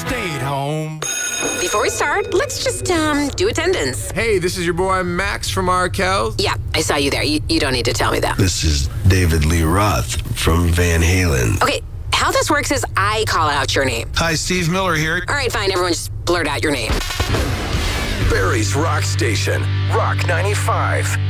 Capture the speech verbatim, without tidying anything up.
stayed home. Before we start, let's just um do attendance. Hey, this is your boy Max from Arkell. Yeah, I saw you there. You, you don't need to tell me that. This is David Lee Roth from Van Halen. Okay, how this works is I call out your name. Hi, Steve Miller here. All right, fine. Everyone just blurt out your name. Barry's Rock Station, Rock ninety-five.